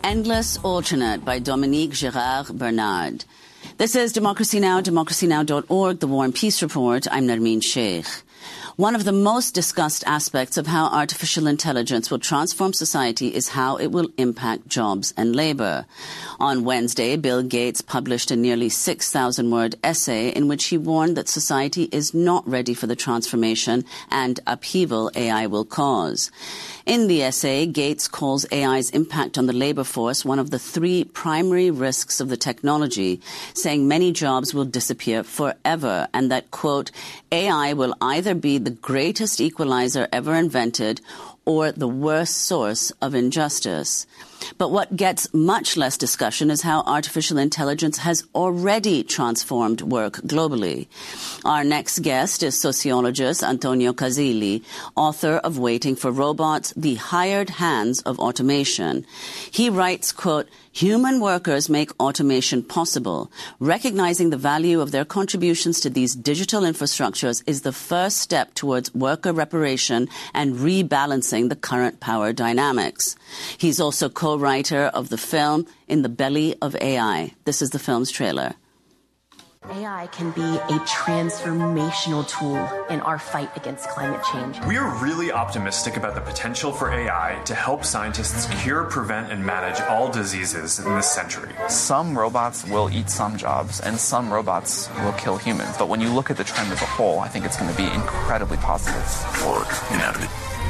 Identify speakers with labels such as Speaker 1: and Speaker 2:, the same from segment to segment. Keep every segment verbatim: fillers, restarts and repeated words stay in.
Speaker 1: Endless Alternate by Dominique Girard Bernard. This is Democracy Now!, democracy now dot org, the War and Peace Report. I'm Nermeen Sheikh. One of the most discussed aspects of how artificial intelligence will transform society is how it will impact jobs and labor. On Wednesday, Bill Gates published a nearly six thousand word essay in which he warned that society is not ready for the transformation and upheaval A I will cause. In the essay, Gates calls A I's impact on the labor force one of the three primary risks of the technology, saying many jobs will disappear forever and that, quote, A I will either be the greatest equalizer ever invented or the worst source of injustice. But what gets much less discussion is how artificial intelligence has already transformed work globally. Our next guest is sociologist Antonio Casilli, author of Waiting for Robots, The Hired Hands of Automation. He writes, quote, human workers make automation possible. Recognizing the value of their contributions to these digital infrastructures is the first step towards worker reparation and rebalancing the current power dynamics. He's also co-writer of the film In the Belly of A I. This is the film's trailer.
Speaker 2: A I can be a transformational tool in our fight against climate change.
Speaker 3: We are really optimistic about the potential for A I to help scientists cure, prevent, and manage all diseases in this century.
Speaker 4: Some robots will eat some jobs, and some robots will kill humans. But when you look at the trend as a whole, I think it's going to be incredibly positive.
Speaker 5: Or inevitable.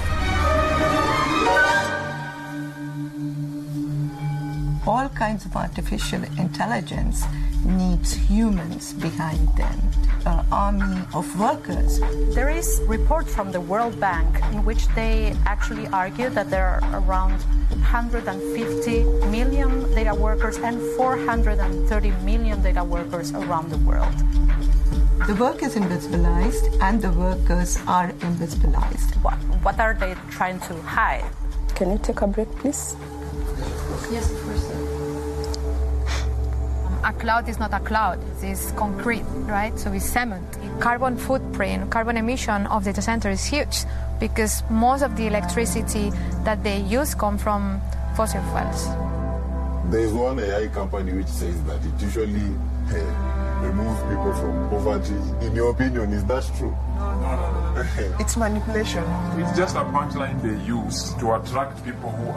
Speaker 6: All kinds of artificial intelligence needs humans behind them, an army of workers.
Speaker 7: There is a report from the World Bank in which they actually argue that there are around one hundred fifty million data workers and four hundred thirty million data workers around the world.
Speaker 6: The work is invisibilized and the workers are invisibilized.
Speaker 7: What, what are they trying to hide?
Speaker 8: Can you take a break, please?
Speaker 7: Yes, of course.
Speaker 9: A cloud is not a cloud, it's concrete, right? So it's cement. Carbon footprint, carbon emission of data center is huge because most of the electricity that they use come from fossil fuels.
Speaker 10: There is one A I company which says that it usually uh, removes people from poverty. In your opinion, is that true?
Speaker 11: No, no, no.
Speaker 6: It's manipulation.
Speaker 11: It's just a punchline they use to attract people who